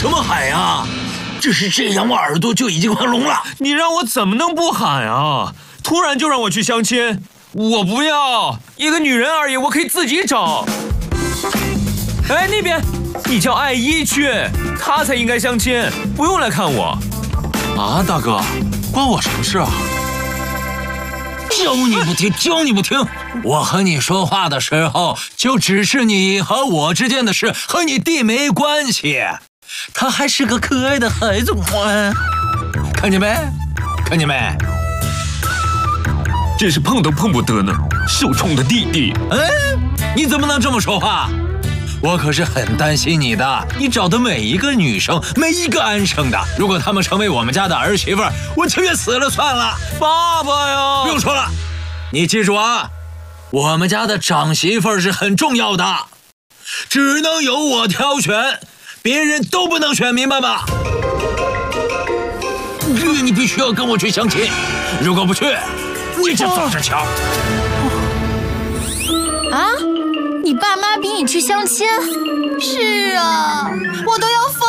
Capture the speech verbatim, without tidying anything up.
什么喊呀？只是这样，我耳朵就已经快聋了。 你让我怎么能不喊啊？突然就让我去相亲，我不要。一个女人而已，我可以自己找。哎，那边，你叫艾依去，她才应该相亲，不用来看我。 啊，大哥，关我什么事啊？ 教你不听，教你不听。我和你说话的时候，就只是你和我之间的事，和你弟没关系。他还是个可爱的孩子，看见没？看见没？ 真是碰都碰不得呢，受宠的弟弟。 嗯，你怎么能这么说话？我可是很担心你的。你找的每一个女生，没一个安生的。如果她们成为我们家的儿媳妇，我情愿死了算了。 爸爸呀！ 不用说了，你记住啊，我们家的长媳妇是很重要的，只能由我挑选，别人都不能选，明白吗？你必须要跟我去相亲，如果不去，你就走着瞧。 啊？你爸妈逼你去相亲？是啊，我都要疯